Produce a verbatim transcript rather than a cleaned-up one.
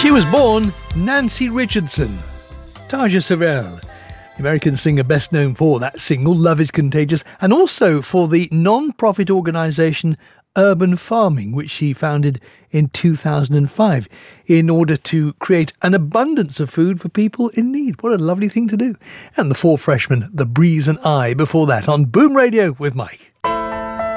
She was born Nancy Richardson. Taja Sorrell, the American singer best known for that single, Love is Contagious, and also for the non-profit organisation Urban Farming, which she founded in two thousand five in order to create an abundance of food for people in need. What a lovely thing to do. And the Four Freshmen, The Breeze and I, before that on Boom Radio with Mike.